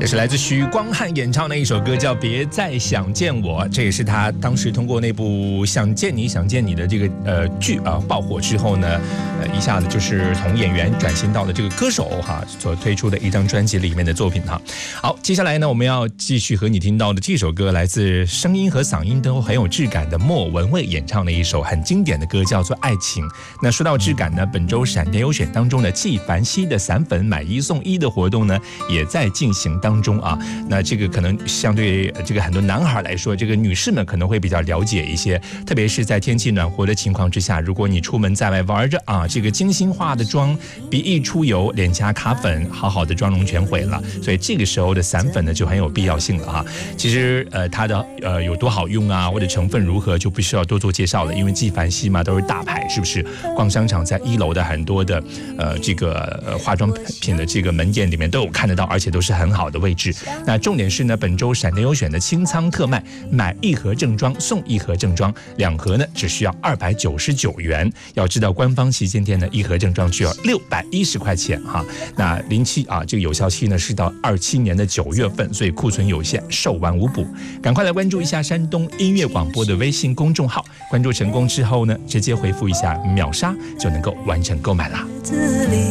这是来自许光汉演唱的一首歌，叫《别再想见我》。这也是他当时通过那部《想见你想见你》的这个剧爆火之后呢，一下子就是从演员转型到了这个歌手所推出的一张专辑里面的作品好，接下来呢，我们要继续和你听到的这首歌，来自声音和嗓音都很有质感的莫文蔚演唱的一首很经典的歌，叫做《爱情》。那说到质感呢，本周闪电优选当中的纪梵希的散粉买1送1的活动呢，也在进行当中那这个可能相对这个很多男孩来说，这个女士们可能会比较了解一些，特别是在天气暖和的情况之下，如果你出门在外玩着这个精心化的妆，鼻翼出油，脸颊卡粉，好好的妆容全毁了，所以这个时候的散粉呢就很有必要性了其实它的有多好用或者成分如何就不需要多做介绍了，因为纪梵希嘛都是大牌，是不是？逛商场在1楼的很多的这个化妆品的这个门店里面都有看得到，而且都是很好的位置。那重点是呢，本周闪电优选的清仓特卖，买1盒正装送1盒正装，2盒呢只需要299元。要知道官方旗舰店呢1盒正装就要610块钱那07这个有效期呢是到27年的9月份，所以库存有限，售完无补。赶快来关注一下山东音乐广播的微信公众号，关注成功之后呢，直接回复一下秒杀就能够完成购买啦。